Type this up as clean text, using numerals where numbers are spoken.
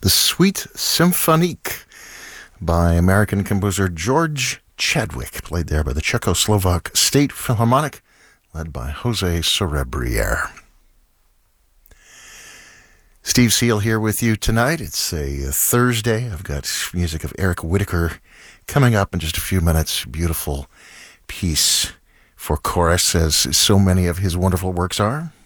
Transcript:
The Suite Symphonique by American composer George Chadwick, played there by the Czechoslovak State Philharmonic, led by Jose Sorebriere. Steve Seal here with you tonight. It's a Thursday. I've got music of Eric Whitacre coming up in just a few minutes. Beautiful piece for chorus, as so many of his wonderful works are.